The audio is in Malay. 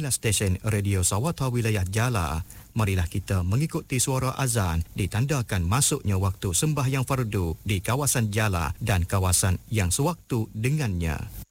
pendengar stesen Radio Sawata wilayah Jala, marilah kita mengikuti suara azan ditandakan masuknya waktu sembahyang fardu di kawasan Jala dan kawasan yang sewaktu dengannya.